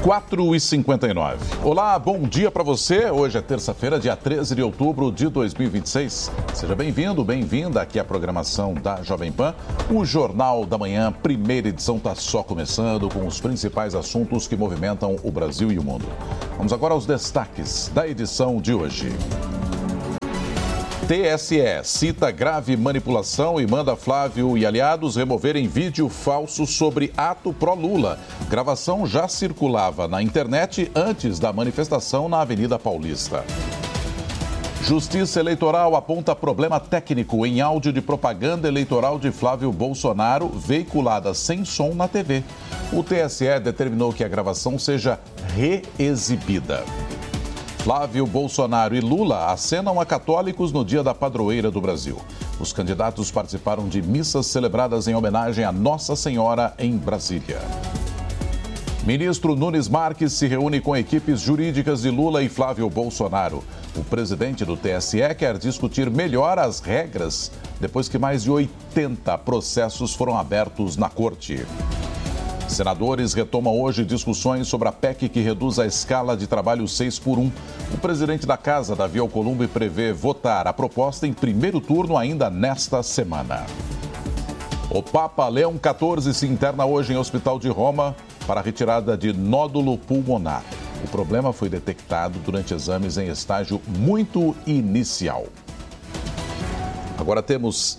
4h59. Olá, bom dia para você. Hoje é terça-feira, dia 13 de outubro de 2026. Seja bem-vindo, bem-vinda aqui à programação da Jovem Pan. O Jornal da Manhã, primeira edição, está só começando com os principais assuntos que movimentam o Brasil e o mundo. Vamos agora aos destaques da edição de hoje. TSE cita grave manipulação e manda Flávio e aliados removerem vídeo falso sobre ato pró-Lula. Gravação já circulava na internet antes da manifestação na Avenida Paulista. Justiça Eleitoral aponta problema técnico em áudio de propaganda eleitoral de Flávio Bolsonaro, veiculada sem som na TV. O TSE determinou que a gravação seja reexibida. Flávio Bolsonaro e Lula acenam a católicos no dia da padroeira do Brasil. Os candidatos participaram de missas celebradas em homenagem a Nossa Senhora em Brasília. Ministro Nunes Marques se reúne com equipes jurídicas de Lula e Flávio Bolsonaro. O presidente do TSE quer discutir melhor as regras depois que mais de 80 processos foram abertos na corte. Senadores retomam hoje discussões sobre a PEC que reduz a escala de trabalho 6x1. O presidente da Casa, Davi Alcolumbre, prevê votar a proposta em primeiro turno ainda nesta semana. O Papa Leão XIV se interna hoje em hospital de Roma para a retirada de nódulo pulmonar. O problema foi detectado durante exames em estágio muito inicial. Agora temos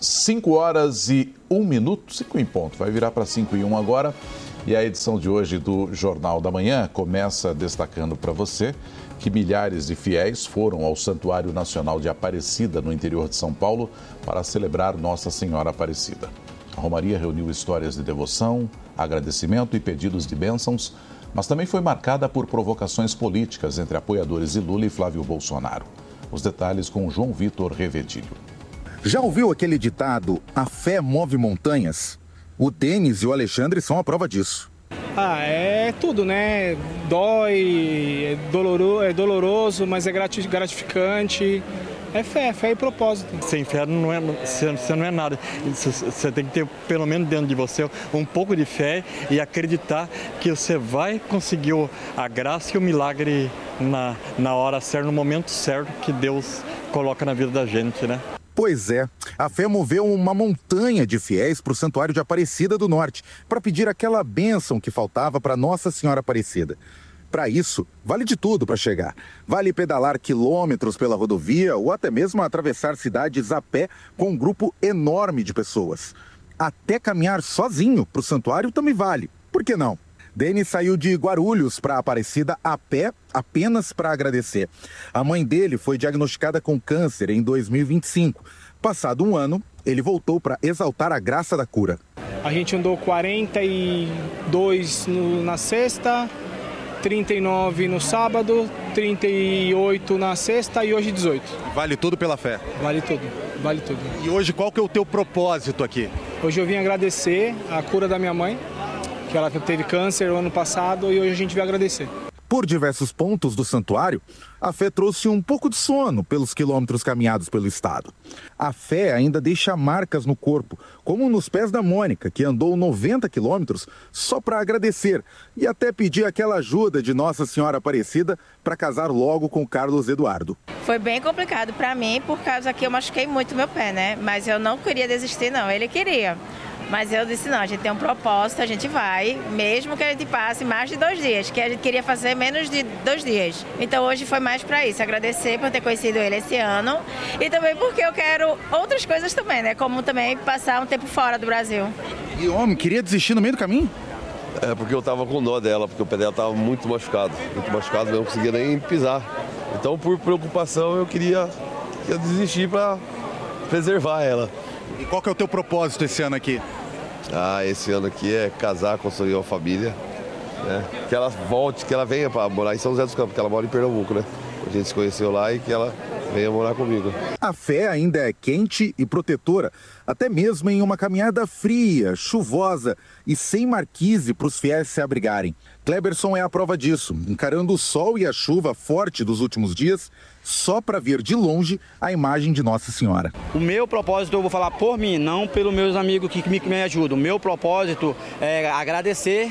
5h01, 5 em ponto, vai virar para 5h01 agora. E a edição de hoje do Jornal da Manhã começa destacando para você que milhares de fiéis foram ao Santuário Nacional de Aparecida, no interior de São Paulo, para celebrar Nossa Senhora Aparecida. A romaria reuniu histórias de devoção, agradecimento e pedidos de bênçãos, mas também foi marcada por provocações políticas entre apoiadores de Lula e Flávio Bolsonaro. Os detalhes com João Vitor Revedilho. Já ouviu aquele ditado, a fé move montanhas? O Denis e o Alexandre são a prova disso. É tudo, né? Dói, é doloroso, mas é gratificante. É fé e propósito. Sem fé você não é nada. Você tem que ter, pelo menos dentro de você, um pouco de fé e acreditar que você vai conseguir a graça e o milagre na hora certa, no momento certo que Deus coloca na vida da gente, né? Pois é, a fé moveu uma montanha de fiéis para o Santuário de Aparecida do Norte, para pedir aquela bênção que faltava para Nossa Senhora Aparecida. Para isso, vale de tudo para chegar. Vale pedalar quilômetros pela rodovia ou até mesmo atravessar cidades a pé com um grupo enorme de pessoas. Até caminhar sozinho para o santuário também vale. Por que não? Denis saiu de Guarulhos para Aparecida a pé apenas para agradecer. A mãe dele foi diagnosticada com câncer em 2025. Passado um ano, ele voltou para exaltar a graça da cura. A gente andou 42 na sexta, 39 no sábado, 38 na sexta e hoje 18. Vale tudo pela fé? Vale tudo. E hoje qual que é o teu propósito aqui? Hoje eu vim agradecer a cura da minha mãe, que ela teve câncer no ano passado e hoje a gente veio agradecer. Por diversos pontos do santuário, a fé trouxe um pouco de sono pelos quilômetros caminhados pelo estado. A fé ainda deixa marcas no corpo, como nos pés da Mônica, que andou 90 quilômetros só para agradecer e até pedir aquela ajuda de Nossa Senhora Aparecida para casar logo com Carlos Eduardo. Foi bem complicado para mim, por causa que eu machuquei muito meu pé, né? Mas eu não queria desistir, não. Ele queria. Mas eu disse, não, a gente tem um propósito, a gente vai, mesmo que a gente passe mais de 2 dias, que a gente queria fazer menos de 2 dias. Então hoje foi mais para isso, agradecer por ter conhecido ele esse ano e também porque eu quero outras coisas também, né? Como também passar um tempo fora do Brasil. E homem, queria desistir no meio do caminho? É porque eu tava com dó dela, porque o pé dela tava muito machucado, eu não conseguia nem pisar. Então por preocupação eu queria desistir para preservar ela. E qual que é o teu propósito esse ano aqui? Esse ano aqui é casar, construir uma família, né? Que ela volte, que ela venha para morar em São José dos Campos, porque ela mora em Pernambuco, né? A gente se conheceu lá e que ela venha morar comigo. A fé ainda é quente e protetora, até mesmo em uma caminhada fria, chuvosa e sem marquise para os fiéis se abrigarem. Cleberson é a prova disso, encarando o sol e a chuva forte dos últimos dias, só para ver de longe a imagem de Nossa Senhora. O meu propósito, eu vou falar por mim, não pelos meus amigos que me ajudam. O meu propósito é agradecer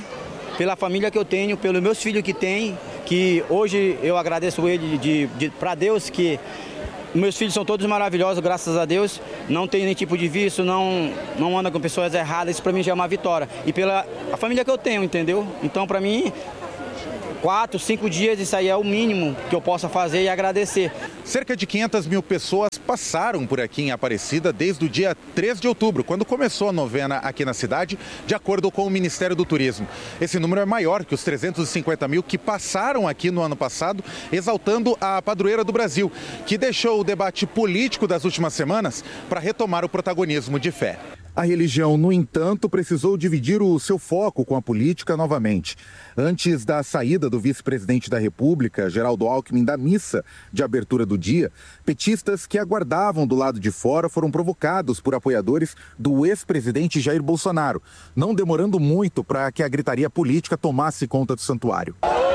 pela família que eu tenho, pelos meus filhos que tem, que hoje eu agradeço ele para Deus, que meus filhos são todos maravilhosos, graças a Deus, não tem nenhum tipo de vício, não anda com pessoas erradas, isso para mim já é uma vitória. E pela a família que eu tenho, entendeu? Então, para mim, 4, 5 dias, isso aí é o mínimo que eu possa fazer e agradecer. Cerca de 500 mil pessoas passaram por aqui em Aparecida desde o dia 3 de outubro, quando começou a novena aqui na cidade, de acordo com o Ministério do Turismo. Esse número é maior que os 350 mil que passaram aqui no ano passado, exaltando a padroeira do Brasil, que deixou o debate político das últimas semanas para retomar o protagonismo de fé. A religião, no entanto, precisou dividir o seu foco com a política novamente. Antes da saída do vice-presidente da República, Geraldo Alckmin, da missa de abertura do dia, petistas que aguardavam do lado de fora foram provocados por apoiadores do ex-presidente Jair Bolsonaro, não demorando muito para que a gritaria política tomasse conta do santuário.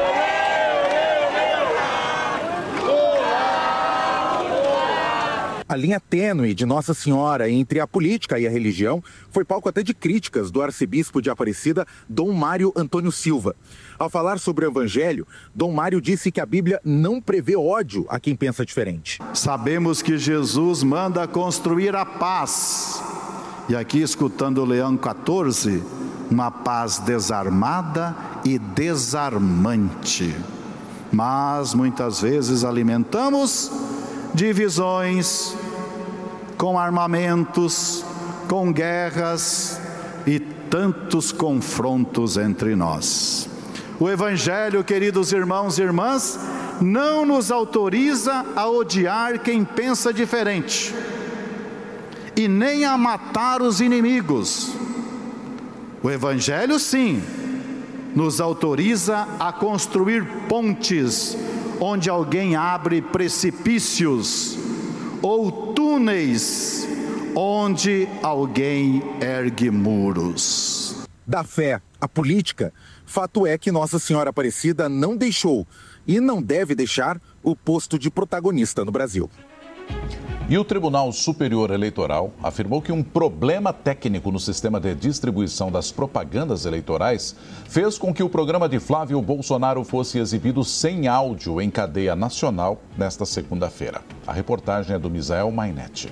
A linha tênue de Nossa Senhora entre a política e a religião foi palco até de críticas do arcebispo de Aparecida, Dom Mário Antônio Silva. Ao falar sobre o Evangelho, Dom Mário disse que a Bíblia não prevê ódio a quem pensa diferente. Sabemos que Jesus manda construir a paz. E aqui, escutando o Leão 14, uma paz desarmada e desarmante. Mas muitas vezes alimentamos divisões, com armamentos, com guerras e tantos confrontos entre nós. O Evangelho, queridos irmãos e irmãs, não nos autoriza a odiar quem pensa diferente e nem a matar os inimigos. O Evangelho, sim, nos autoriza a construir pontes onde alguém abre precipícios, ou túneis onde alguém ergue muros. Da fé à política, fato é que Nossa Senhora Aparecida não deixou e não deve deixar o posto de protagonista no Brasil. E o Tribunal Superior Eleitoral afirmou que um problema técnico no sistema de distribuição das propagandas eleitorais fez com que o programa de Flávio Bolsonaro fosse exibido sem áudio em cadeia nacional nesta segunda-feira. A reportagem é do Misael Mainetti.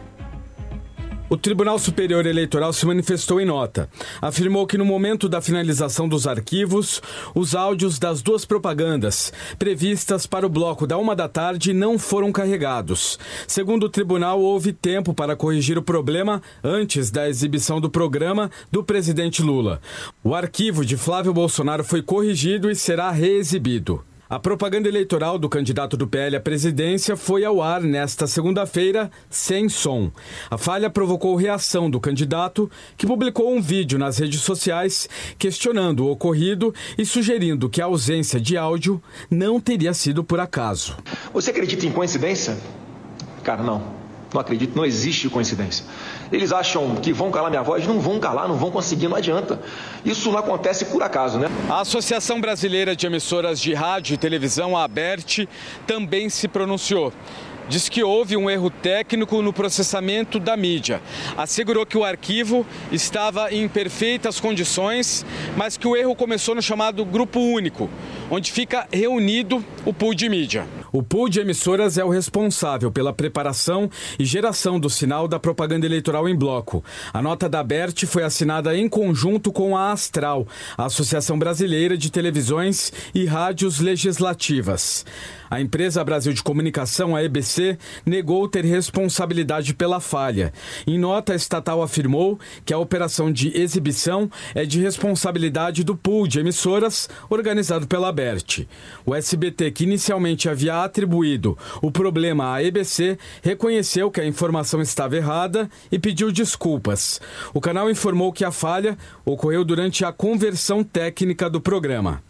O Tribunal Superior Eleitoral se manifestou em nota. Afirmou que no momento da finalização dos arquivos, os áudios das duas propagandas previstas para o bloco da 13h não foram carregados. Segundo o tribunal, houve tempo para corrigir o problema antes da exibição do programa do presidente Lula. O arquivo de Flávio Bolsonaro foi corrigido e será reexibido. A propaganda eleitoral do candidato do PL à presidência foi ao ar nesta segunda-feira sem som. A falha provocou reação do candidato, que publicou um vídeo nas redes sociais questionando o ocorrido e sugerindo que a ausência de áudio não teria sido por acaso. Você acredita em coincidência? Cara, não acredito, não existe coincidência. Eles acham que vão calar minha voz, não vão calar, não vão conseguir, não adianta. Isso não acontece por acaso, né? A Associação Brasileira de Emissoras de Rádio e Televisão, a ABERT, também se pronunciou. Diz que houve um erro técnico no processamento da mídia. Assegurou que o arquivo estava em perfeitas condições, mas que o erro começou no chamado Grupo Único, onde fica reunido o pool de mídia. O pool de emissoras é o responsável pela preparação e geração do sinal da propaganda eleitoral em bloco. A nota da ABERT foi assinada em conjunto com a Astral, a Associação Brasileira de Televisões e Rádios Legislativas. A empresa Brasil de Comunicação, a EBC, negou ter responsabilidade pela falha. Em nota, a estatal afirmou que a operação de exibição é de responsabilidade do pool de emissoras organizado pela ABERT. O SBT, que inicialmente havia atribuído o problema à EBC, reconheceu que a informação estava errada e pediu desculpas. O canal informou que a falha ocorreu durante a conversão técnica do programa.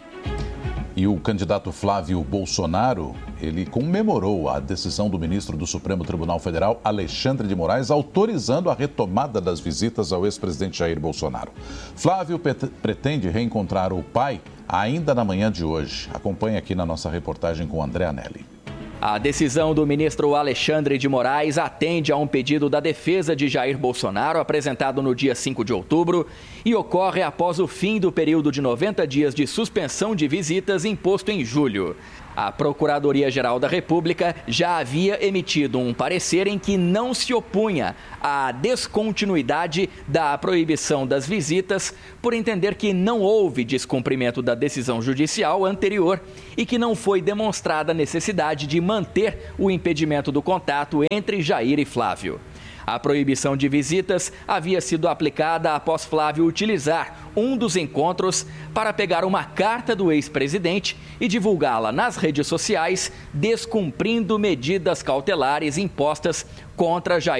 E o candidato Flávio Bolsonaro, ele comemorou a decisão do ministro do Supremo Tribunal Federal, Alexandre de Moraes, autorizando a retomada das visitas ao ex-presidente Jair Bolsonaro. Flávio pretende reencontrar o pai ainda na manhã de hoje. Acompanhe aqui na nossa reportagem com André Anelli. A decisão do ministro Alexandre de Moraes atende a um pedido da defesa de Jair Bolsonaro, apresentado no dia 5 de outubro, e ocorre após o fim do período de 90 dias de suspensão de visitas imposto em julho. A Procuradoria-Geral da República já havia emitido um parecer em que não se opunha à descontinuidade da proibição das visitas, por entender que não houve descumprimento da decisão judicial anterior e que não foi demonstrada a necessidade de manter o impedimento do contato entre Jair e Flávio. A proibição de visitas havia sido aplicada após Flávio utilizar um dos encontros para pegar uma carta do ex-presidente e divulgá-la nas redes sociais, descumprindo medidas cautelares impostas contra Jair